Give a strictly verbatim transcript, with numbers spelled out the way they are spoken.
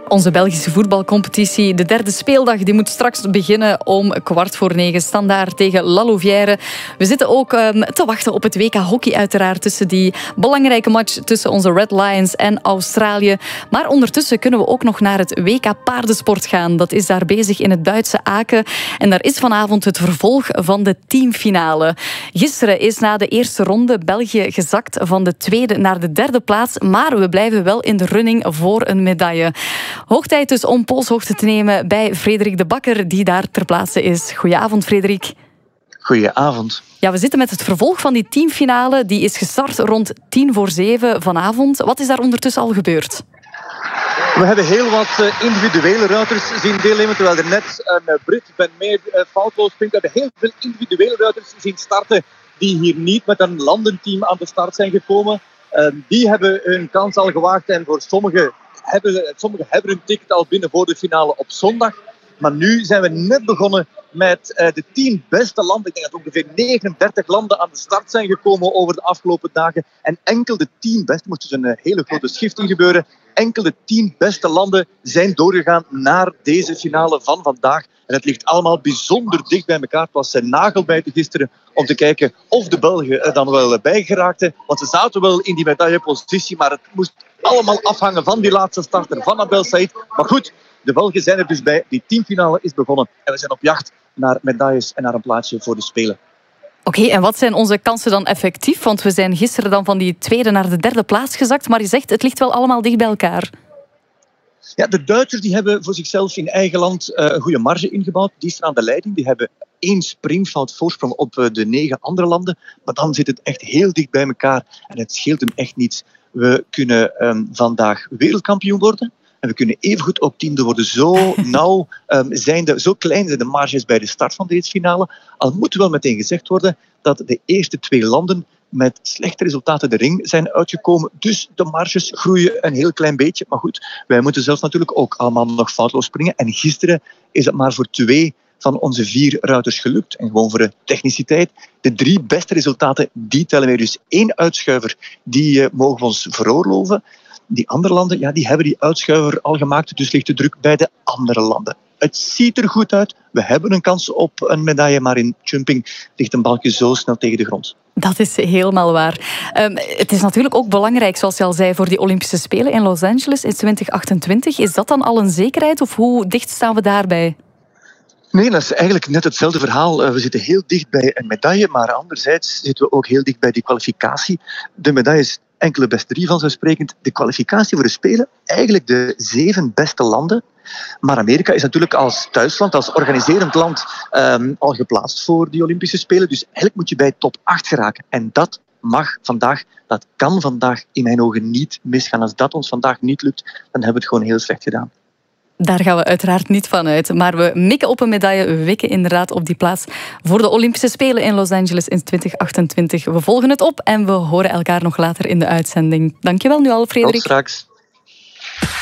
Onze Belgische voetbalcompetitie, de derde speeldag, die moet straks beginnen om kwart voor negen. Standaard tegen La Louvière. We zitten ook um, te wachten op het W K hockey uiteraard, tussen die belangrijke match tussen onze Red Lions en Australië. Maar ondertussen kunnen we ook nog naar het W K paardensport gaan. Dat is daar bezig in het Duitse Aken. En daar is vanavond het vervolg van de teamfinale. Gisteren is na de eerste ronde België gezakt van de tweede naar de derde plaats. Maar we blijven wel in de running voor een medaille. Hoog tijd dus om polshoogte te nemen bij Frederik de Bakker, die daar ter plaatse is. Goedenavond, Frederik. Goedenavond. Ja, we zitten met het vervolg van die teamfinale. Die is gestart rond tien voor zeven vanavond. Wat is daar ondertussen al gebeurd? We hebben heel wat individuele ruiters zien deelnemen, terwijl er net een Brit Ben Meer foutloos springt. We hebben heel veel individuele ruiters zien starten die hier niet met een landenteam aan de start zijn gekomen. Die hebben hun kans al gewaagd en voor sommigen hebben, sommigen hebben hun ticket al binnen voor de finale op zondag. Maar nu zijn we net begonnen met uh, de tien beste landen. Ik denk dat ongeveer negenendertig landen aan de start zijn gekomen over de afgelopen dagen. En enkel de tien beste, moest dus een uh, hele grote schifting gebeuren. Enkel de tien beste landen zijn doorgegaan naar deze finale van vandaag. En het ligt allemaal bijzonder dicht bij elkaar. Het was zijn nagelbijten gisteren om te kijken of de Belgen er dan wel bij geraakten. Want ze zaten wel in die medaillepositie, maar het moest allemaal afhangen van die laatste starter, van Abel Saïd. Maar goed, de Belgen zijn er dus bij. Die teamfinale is begonnen. En we zijn op jacht naar medailles en naar een plaatsje voor de Spelen. Oké, okay, en wat zijn onze kansen dan effectief? Want we zijn gisteren dan van die tweede naar de derde plaats gezakt. Maar je zegt, het ligt wel allemaal dicht bij elkaar. Ja, de Duitsers die hebben voor zichzelf in eigen land uh, een goede marge ingebouwd. Die staan aan de leiding. Die hebben één springfout voorsprong op uh, de negen andere landen. Maar dan zit het echt heel dicht bij elkaar. En het scheelt hem echt niets. We kunnen um, vandaag wereldkampioen worden. En we kunnen evengoed ook tiende worden. Zo nauw um, zijn de, zo klein zijn de marges bij de start van deze finale. Al moet wel meteen gezegd worden dat de eerste twee landen met slechte resultaten de ring zijn uitgekomen. Dus de marges groeien een heel klein beetje. Maar goed, wij moeten zelf natuurlijk ook allemaal nog foutloos springen. En gisteren is het maar voor twee van onze vier ruiters gelukt. En gewoon voor de techniciteit. De drie beste resultaten, die tellen wij dus. Eén uitschuiver, die uh, mogen we ons veroorloven. Die andere landen, ja, die hebben die uitschuiver al gemaakt. Dus ligt de druk bij de andere landen. Het ziet er goed uit. We hebben een kans op een medaille. Maar in jumping ligt een balkje zo snel tegen de grond. Dat is helemaal waar. Um, het is natuurlijk ook belangrijk, zoals je al zei, voor die Olympische Spelen in Los Angeles in twintig achtentwintig. Is dat dan al een zekerheid? Of hoe dicht staan we daarbij? Nee, dat is eigenlijk net hetzelfde verhaal. We zitten heel dicht bij een medaille, maar anderzijds zitten we ook heel dicht bij die kwalificatie. De medaille is enkele beste drie vanzelfsprekend. De kwalificatie voor de Spelen, eigenlijk de zeven beste landen. Maar Amerika is natuurlijk als thuisland, als organiserend land, um, al geplaatst voor die Olympische Spelen. Dus eigenlijk moet je bij top acht geraken. En dat mag vandaag, dat kan vandaag in mijn ogen niet misgaan. Als dat ons vandaag niet lukt, dan hebben we het gewoon heel slecht gedaan. Daar gaan we uiteraard niet van uit. Maar we mikken op een medaille. We wikken inderdaad op die plaats voor de Olympische Spelen in Los Angeles in twintig achtentwintig. We volgen het op en we horen elkaar nog later in de uitzending. Dankjewel nu al, Frederik. Tot straks.